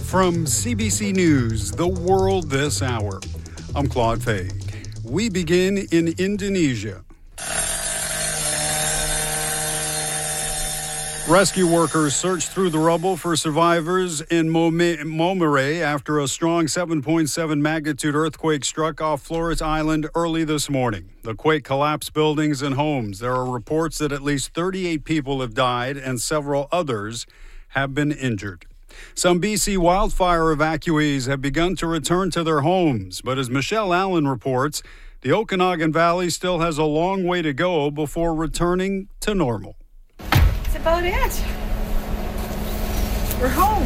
From CBC News, The World This Hour, I'm Claude Fag. We begin in Indonesia. Rescue workers searched through the rubble for survivors in Momere after a strong 7.7 magnitude earthquake struck off Flores Island early this morning. The quake collapsed buildings and homes. There are reports that at least 38 people have died and several others have been injured. Some BC wildfire evacuees have begun to return to their homes, but as Michelle Allen reports, the Okanagan Valley still has a long way to go before returning to normal. That's about it. We're home.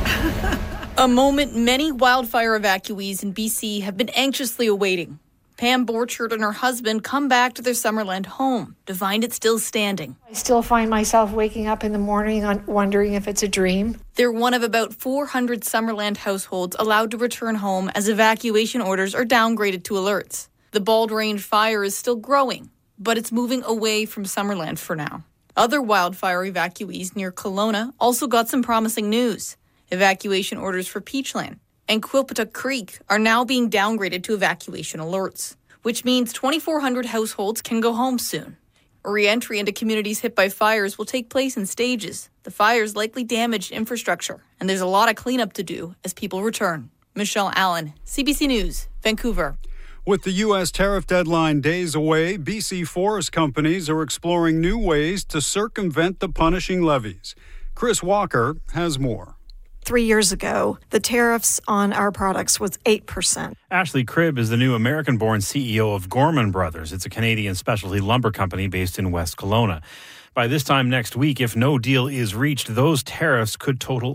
A moment many wildfire evacuees in BC have been anxiously awaiting. Pam Borchard and her husband come back to their Summerland home to find it still standing. I still find myself waking up in the morning wondering if it's a dream. They're one of about 400 Summerland households allowed to return home as evacuation orders are downgraded to alerts. The Bald Range fire is still growing, but it's moving away from Summerland for now. Other wildfire evacuees near Kelowna also got some promising news. Evacuation orders for Peachland and Quilpata Creek are now being downgraded to evacuation alerts, which means 2,400 households can go home soon. A re-entry into communities hit by fires will take place in stages. The fires likely damaged infrastructure, and there's a lot of cleanup to do as people return. Michelle Allen, CBC News, Vancouver. With the U.S. tariff deadline days away, BC forest companies are exploring new ways to circumvent the punishing levies. Chris Walker has more. 3 years ago, the tariffs on our products was 8%. Ashley Cribb is the new American-born CEO of Gorman Brothers. It's a Canadian specialty lumber company based in West Kelowna. By this time next week, if no deal is reached, those tariffs could total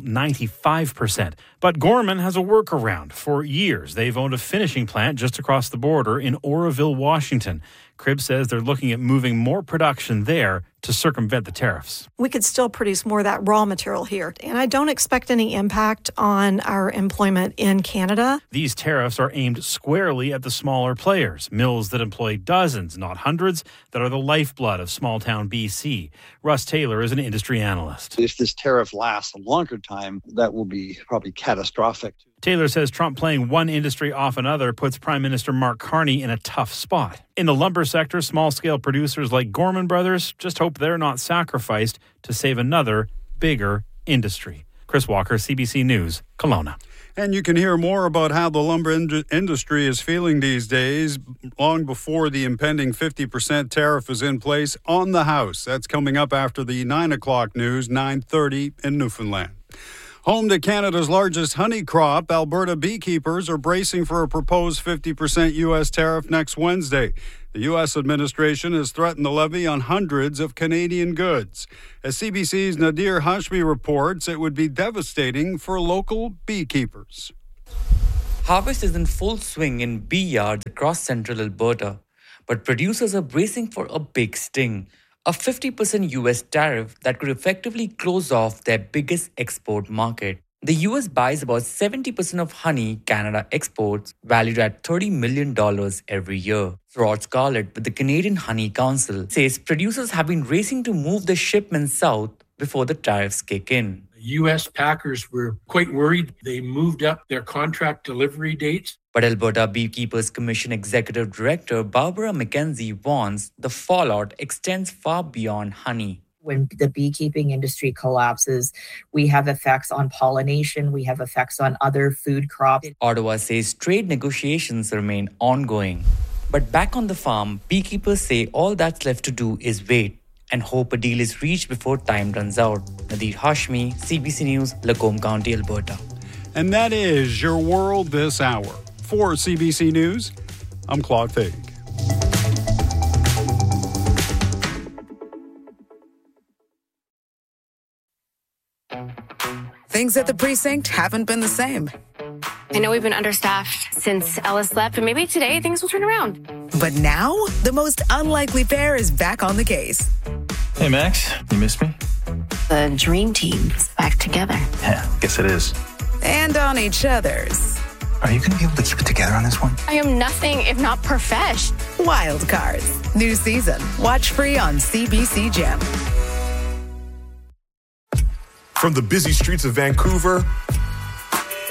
95%. But Gorman has a workaround. For years, they've owned a finishing plant just across the border in Oroville, Washington. Cribb says they're looking at moving more production there to circumvent the tariffs. We could still produce more of that raw material here, and I don't expect any impact on our employment in Canada. These tariffs are aimed squarely at the smaller players, mills that employ dozens, not hundreds, that are the lifeblood of small-town BC. Russ Taylor is an industry analyst. If this tariff lasts a longer time, that will be probably catastrophic. Taylor says Trump playing one industry off another puts Prime Minister Mark Carney in a tough spot. In the lumber sector, small-scale producers like Gorman Brothers just hope they're not sacrificed to save another, bigger industry. Chris Walker, CBC News, Kelowna. And you can hear more about how the lumber industry is feeling these days long before the impending 50% tariff is in place on the House. That's coming up after the 9 o'clock news, 9:30 in Newfoundland. Home to Canada's largest honey crop, Alberta beekeepers are bracing for a proposed 50% U.S. tariff next Wednesday. The U.S. administration has threatened the levy on hundreds of Canadian goods. As CBC's Nadir Hashmi reports, it would be devastating for local beekeepers. Harvest is in full swing in bee yards across central Alberta, but producers are bracing for a big sting. A 50% US tariff that could effectively close off their biggest export market. The US buys about 70% of honey Canada exports, valued at $30 million every year. Rod Scarlett with the Canadian Honey Council says producers have been racing to move the shipments south before the tariffs kick in. U.S. packers were quite worried. They moved up their contract delivery dates. But Alberta Beekeepers Commission Executive Director Barbara McKenzie warns the fallout extends far beyond honey. When the beekeeping industry collapses, we have effects on pollination, we have effects on other food crops. Ottawa says trade negotiations remain ongoing. But back on the farm, beekeepers say all that's left to do is wait and hope a deal is reached before time runs out. Nadir Hashmi, CBC News, Lacombe County, Alberta. And that is your world this hour. For CBC News, I'm Claude Fag. Things at the precinct haven't been the same. I know we've been understaffed since Ellis left, but maybe today things will turn around. But now, the most unlikely pair is back on the case. Hey, Max, you missed me? The dream team is back together. Yeah, guess it is. And on each other's. Are you going to be able to keep it together on this one? I am nothing if not profesh. Wild Cards. New season. Watch free on CBC Gem. From the busy streets of Vancouver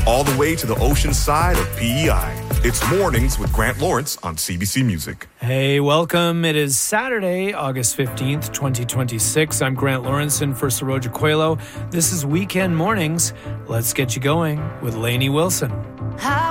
all the way to the ocean side of PEI. It's Mornings with Grant Lawrence on CBC Music. Hey, welcome. It is Saturday, August 15th, 2026. I'm Grant Lawrence in for Saroja Coelho. This is Weekend Mornings. Let's get you going with Lainey Wilson.